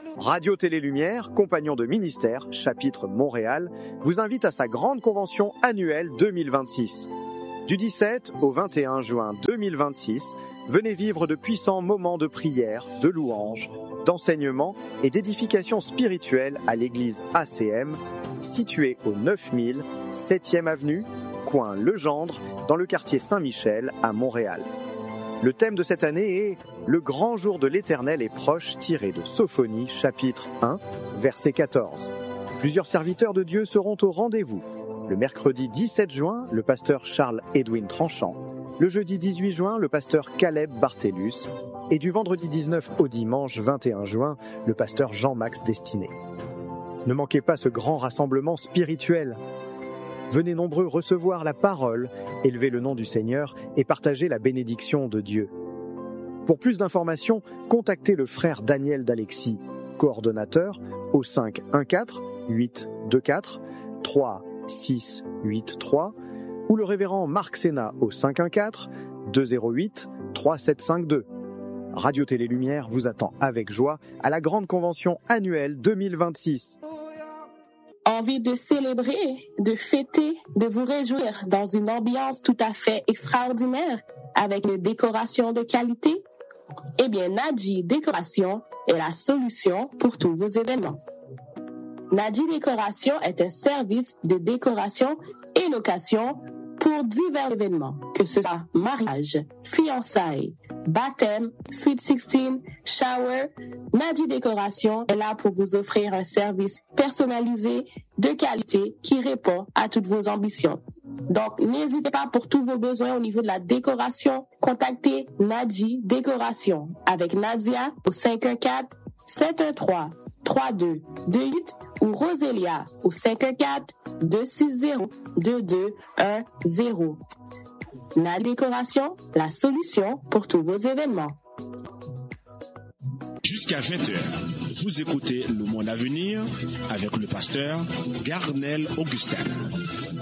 Radio Télé Lumière, compagnon de ministère, chapitre Montréal, vous invite à sa grande convention annuelle 2026. Du 17 au 21 juin 2026, venez vivre de puissants moments de prière, de louange, d'enseignement et d'édification spirituelle à l'église ACM, située au 9000 7e avenue, coin Legendre, dans le quartier Saint-Michel à Montréal. Le thème de cette année est « Le grand jour de l'Éternel est proche » tiré de Sophonie, chapitre 1, verset 14. Plusieurs serviteurs de Dieu seront au rendez-vous. Le mercredi 17 juin, le pasteur Charles-Edwin Tranchant. Le jeudi 18 juin, le pasteur Caleb Bartellus. Et du vendredi 19 au dimanche 21 juin, le pasteur Jean-Max Destiné. Ne manquez pas ce grand rassemblement spirituel. Venez nombreux recevoir la parole, élever le nom du Seigneur et partager la bénédiction de Dieu. Pour plus d'informations, contactez le frère Daniel d'Alexis, coordonnateur, au 514 824 3683 ou le révérend Marc Sénat au 514 208 3752. Radio Télé Lumière vous attend avec joie à la grande convention annuelle 2026. Envie de célébrer, de fêter, de vous réjouir dans une ambiance tout à fait extraordinaire avec une décoration de qualité? Eh bien, Nadji Décoration est la solution pour tous vos événements. Nadji Décoration est un service de décoration et location pour divers événements, que ce soit mariage, fiançailles, baptême, sweet 16, shower. Nadji Décoration est là pour vous offrir un service personnalisé de qualité qui répond à toutes vos ambitions. Donc, n'hésitez pas pour tous vos besoins au niveau de la décoration. Contactez Nadji Décoration avec Nadia au 514-713-3228 ou Rosélia au 514-260-2210. Nadji Décoration, la solution pour tous vos événements. Jusqu'à 20h, vous écoutez Le Monde à venir avec le pasteur Garnel Augustin.